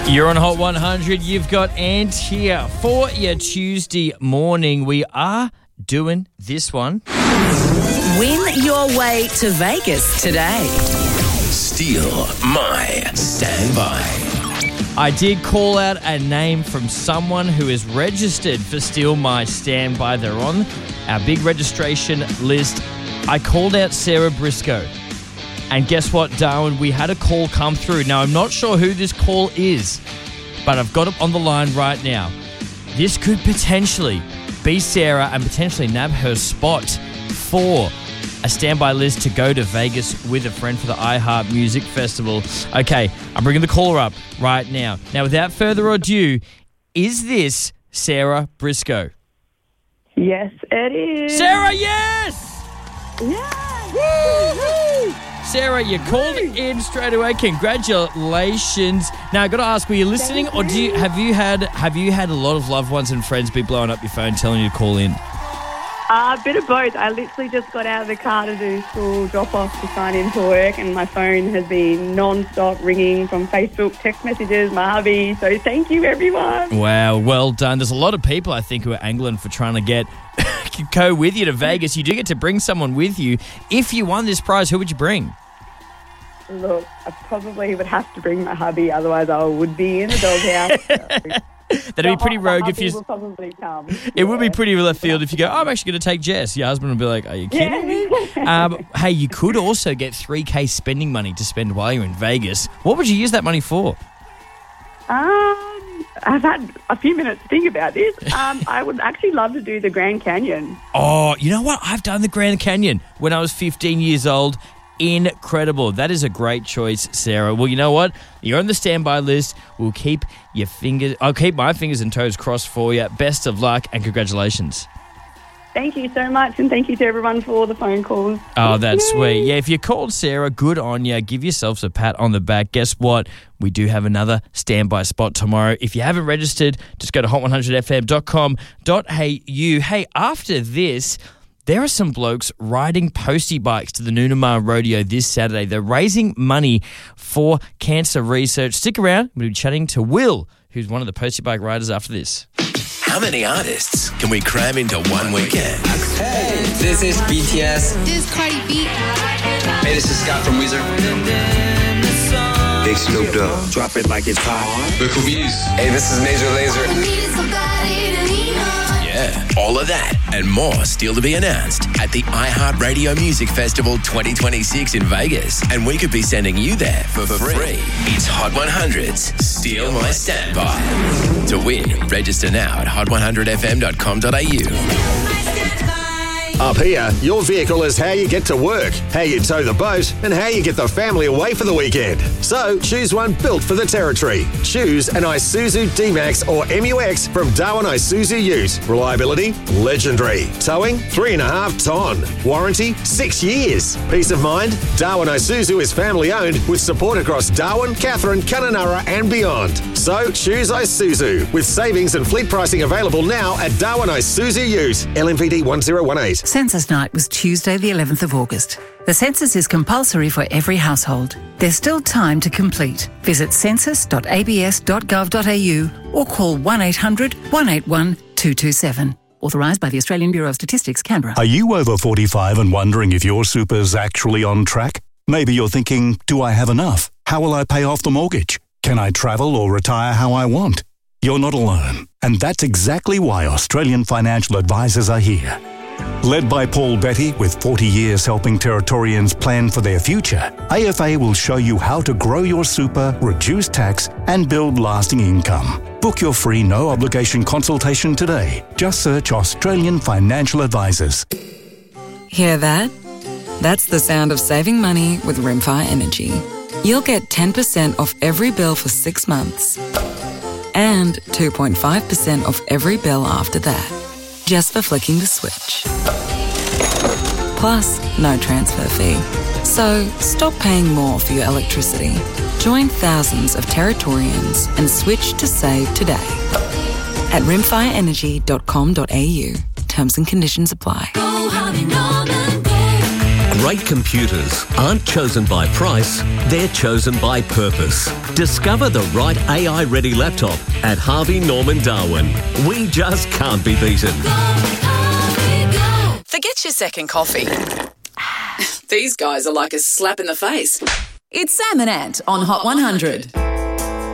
You're on Hot 100. You've got Ant here for your Tuesday morning. We are doing this one. Win your way to Vegas today. Steal my standby. I did call out a name from someone who is registered for Steal My Standby. They're on our big registration list. I called out Sarah Briscoe. And guess what, Darwin? We had a call come through. Now, I'm not sure who this call is, but I've got it on the line right now. This could potentially be Sarah and potentially nab her spot for a standby list to go to Vegas with a friend for the iHeart Music Festival. Okay, I'm bringing the caller up right now. Now, without further ado, is this Sarah Briscoe? Yes, it is. Sarah, yes! Yeah. Woo! Sarah, you called in straight away. Congratulations. Now, I got to ask, were you listening, or have you had a lot of loved ones and friends be blowing up your phone telling you to call in? A bit of both. I literally just got out of the car to do school drop-off to sign in for work, and my phone has been non-stop ringing from Facebook, text messages, my hubby. So thank you, everyone. Wow, well done. There's a lot of people, I think, who are angling for trying to get go with you to Vegas. You do get to bring someone with you. If you won this prize, who would you bring? Look, I probably would have to bring my hubby, otherwise I would be in a doghouse. That'd be pretty rogue if you... will probably come. It would be pretty left field if you go, I'm actually going to take Jess. Your husband would be like, are you kidding me? Hey, you could also get $3,000 spending money to spend while you're in Vegas. What would you use that money for? I've had a few minutes to think about this. I would actually love to do the Grand Canyon. Oh, you know what? I've done the Grand Canyon when I was 15 years old. Incredible. That is a great choice, Sarah. Well, you know what? You're on the standby list. I'll keep my fingers and toes crossed for you. Best of luck and congratulations. Thank you so much, and thank you to everyone for all the phone calls. Oh, that's sweet. Yeah, if you called Sarah, good on you. Give yourselves a pat on the back. Guess what? We do have another standby spot tomorrow. If you haven't registered, just go to hot100fm.com.au. Hey, after this, there are some blokes riding postie bikes to the Noonamar Rodeo this Saturday. They're raising money for cancer research. Stick around. We'll be chatting to Will, who's one of the postie bike riders after this. How many artists can we cram into one weekend? Hey, this is BTS. This is Cardi B. Hey, this is Scott from Weezer. Big Snoop Dogg. Drop it like it's hot. The Cookies. Hey, this is Major Lazer. Yeah, all of that and more still to be announced at the iHeart Radio Music Festival 2026 in Vegas. And we could be sending you there for free. It's Hot 100's Steal My Standby. To win, register now at hot100fm.com.au. Up here, your vehicle is how you get to work, how you tow the boat, and how you get the family away for the weekend. So choose one built for the territory. Choose an Isuzu D-Max or MUX from Darwin Isuzu Ute. Reliability, legendary. Towing, 3.5 ton. Warranty, 6 years. Peace of mind, Darwin Isuzu is family owned with support across Darwin, Katherine, Kununurra and beyond. So choose Isuzu with savings and fleet pricing available now at Darwin Isuzu Ute. LMPD 1018. Census night was Tuesday the 11th of August. The census is compulsory for every household. There's still time to complete. Visit census.abs.gov.au or call 1800 181 227. Authorised by the Australian Bureau of Statistics, Canberra. Are you over 45 and wondering if your super's actually on track? Maybe you're thinking, do I have enough? How will I pay off the mortgage? Can I travel or retire how I want? You're not alone. And that's exactly why Australian financial advisors are here. Led by Paul Betty, with 40 years helping Territorians plan for their future, AFA will show you how to grow your super, reduce tax, and build lasting income. Book your free no-obligation consultation today. Just search Australian Financial Advisors. Hear that? That's the sound of saving money with Rimfire Energy. You'll get 10% off every bill for 6 months and 2.5% off every bill after that, just for flicking the switch. Plus, no transfer fee. So, stop paying more for your electricity. Join thousands of Territorians and switch to save today at rimfireenergy.com.au. Terms and conditions apply. Great computers aren't chosen by price, they're chosen by purpose. Discover the right AI-ready laptop at Harvey Norman Darwin. We just can't be beaten. Forget your second coffee. These guys are like a slap in the face. It's Sam and Ant on Hot 100.